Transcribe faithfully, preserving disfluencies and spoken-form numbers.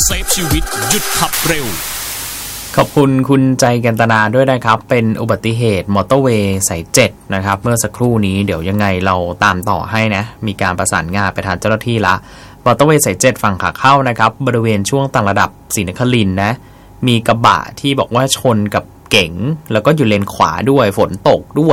เซฟชีวิตหยุดขับเร็วขอบคุณคุณใจกันตนาด้วยนะครับเป็นอุบัติเหตุมอเตอร์เวย์สายเจ็ดนะครับเมื่อสักครู่นี้เดี๋ยวยังไงเราตามต่อให้นะมีการประสานงานไปทางเจ้าหน้าที่ละมอเตอร์เวย์สายเจ็ดฝั่งขาเข้านะครับบริเวณช่วงต่างระดับศรีนครินทร์นะมีกระบะที่บอกว่าชนกับเก๋งแล้วก็อยู่เลนขวาด้วยฝนตกด้วย